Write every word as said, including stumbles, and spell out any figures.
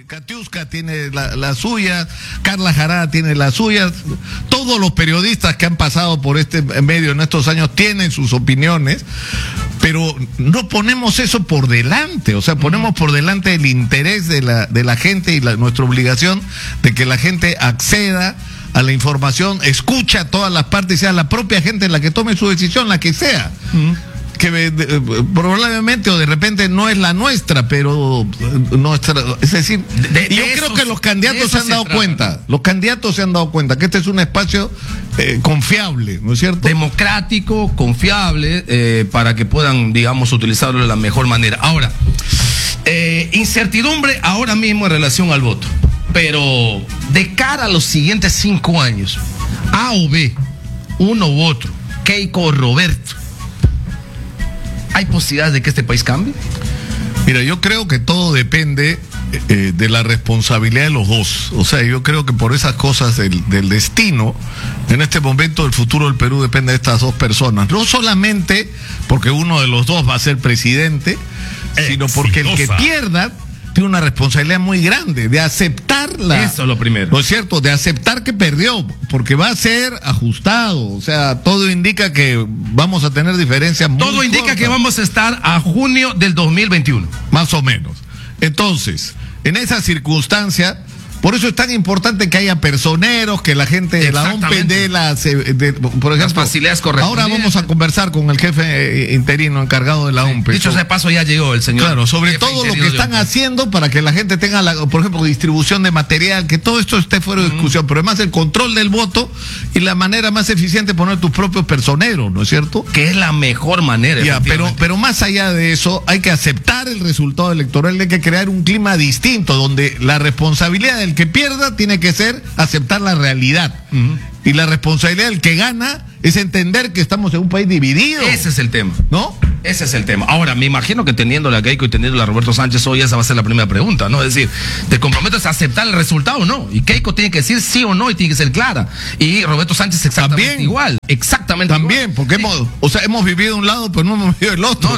Katiuska tiene la, la suya, Carla Jará tiene la suya, todos los periodistas que han pasado por este medio en estos años tienen sus opiniones, pero no ponemos eso por delante, o sea, ponemos por delante el interés de la, de la gente y la, nuestra obligación de que la gente acceda a la información, escucha a todas las partes y sea la propia gente la que tome su decisión, la que sea. Uh-huh. Que de, de, probablemente o de repente no es la nuestra, pero nuestra, es decir, de, de yo creo que los candidatos se han dado cuenta, los candidatos se han dado cuenta que este es un espacio eh, confiable, ¿no es cierto? Democrático, confiable, eh, para que puedan, digamos, utilizarlo de la mejor manera. Ahora, eh, incertidumbre ahora mismo en relación al voto, pero de cara a los siguientes cinco años, A o B, uno u otro, Keiko o Roberto, ¿hay posibilidades de que este país cambie? Mira, yo creo que todo depende eh, de la responsabilidad de los dos. O sea, yo creo que por esas cosas del, del destino, en este momento el futuro del Perú depende de estas dos personas. No solamente porque uno de los dos va a ser presidente, sino porque el que pierda tiene una responsabilidad muy grande de aceptarla. Eso es lo primero. ¿No es cierto? De aceptar que perdió, porque va a ser ajustado. O sea, todo indica que vamos a tener diferencias muy Todo indica cortas. Que vamos a estar a junio del dos mil veintiuno. Más o menos. Entonces, en esa circunstancia, por eso es tan importante que haya personeros, que la gente de la O M P dé las, de, por ejemplo, las facilidades correspondientes. Ahora vamos a conversar con el jefe interino encargado de la O M P. Dicho sea de paso, ya llegó el señor. Claro, sobre todo lo que están haciendo para que la gente tenga, la, por ejemplo, distribución de material, que todo esto esté fuera de discusión, mm. pero además el control del voto y la manera más eficiente de poner tus propios personeros, ¿no es cierto? Que es la mejor manera. Ya, pero, pero más allá de eso, hay que aceptar el resultado electoral, hay que crear un clima distinto, donde la responsabilidad del que pierda tiene que ser aceptar la realidad. Uh-huh. Y la responsabilidad del que gana es entender que estamos en un país dividido. Ese es el tema, ¿no? Ese es el tema. Ahora, me imagino que teniendo la Keiko y teniendo a Roberto Sánchez hoy, esa va a ser la primera pregunta, ¿no? Es decir, ¿te comprometes a aceptar el resultado o no? Y Keiko tiene que decir sí o no y tiene que ser clara. Y Roberto Sánchez exactamente también, igual. Exactamente También, igual. porque sí. hemos, o sea, hemos vivido un lado, pero no hemos vivido el otro. No,